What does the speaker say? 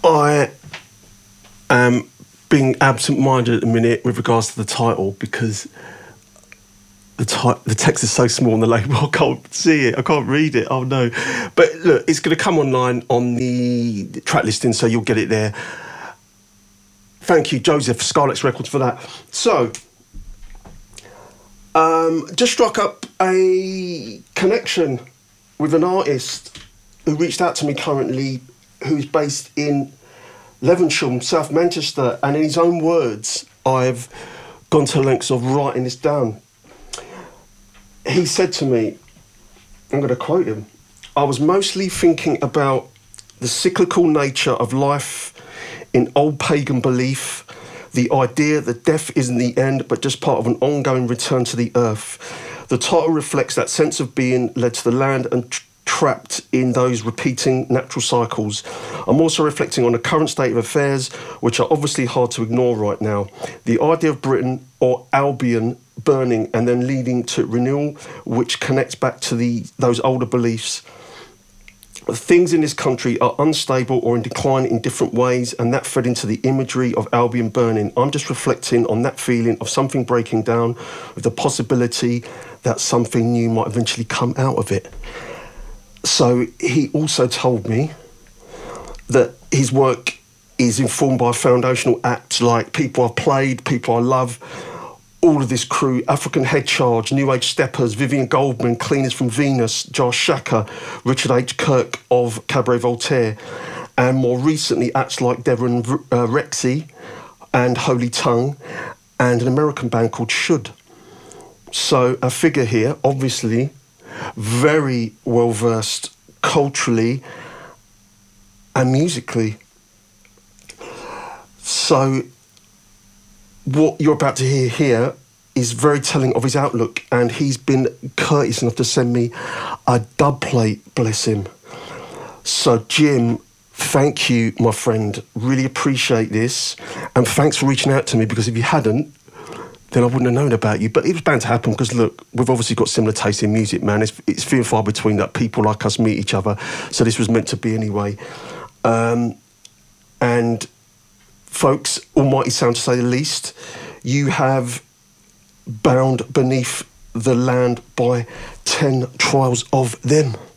I am being absent-minded at the minute with regards to the title because the text is so small on the label, I can't see it, I can't read it, oh no. But look, it's going to come online on the track listing, so you'll get it there. Thank you, Joseph, Scarlett's Records, for that. So, just struck up a connection with an artist who reached out to me currently, who's based in Levenshulme, South Manchester, and in his own words, I've gone to lengths of writing this down. He said to me, I'm going to quote him, "I was mostly thinking about the cyclical nature of life in old pagan belief, the idea that death isn't the end, but just part of an ongoing return to the earth. The title reflects that sense of being led to the land and trapped in those repeating natural cycles. I'm also reflecting on the current state of affairs, which are obviously hard to ignore right now. The idea of Britain or Albion burning and then leading to renewal, which connects back to those older beliefs. Things in this country are unstable or in decline in different ways, and that fed into the imagery of Albion burning. I'm just reflecting on that feeling of something breaking down with the possibility that something new might eventually come out of it." So he also told me that his work is informed by foundational acts like people I've played, people I love, all of this crew, African Head Charge, New Age Steppers, Vivian Goldman, Cleaners from Venus, Josh Shaka, Richard H. Kirk of Cabaret Voltaire, and more recently acts like Devon Rexy and Holy Tongue, and an American band called Should. So a figure here, obviously, very well versed culturally and musically. So what you're about to hear here is very telling of his outlook, and he's been courteous enough to send me a dub plate, bless him. So Jim, thank you, my friend. Really appreciate this, and thanks for reaching out to me, because if you hadn't, then I wouldn't have known about you. But it was bound to happen because, look, we've obviously got similar tastes in music, man. It's few and far between that people like us meet each other. So this was meant to be anyway. And folks, almighty sound to say the least, you have bound beneath the land by 10 trials of them.